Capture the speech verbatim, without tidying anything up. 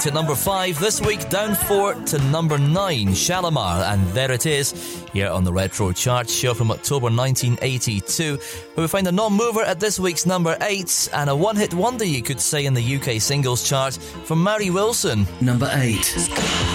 at number five. This week, down four to number nine, Shalimar, and There It Is, here on the Retro Chart show from October nineteen eighty-two, where we find a non-mover at this week's number eight, and a one-hit wonder, you could say, in the U K singles chart from Mary Wilson. Number eight.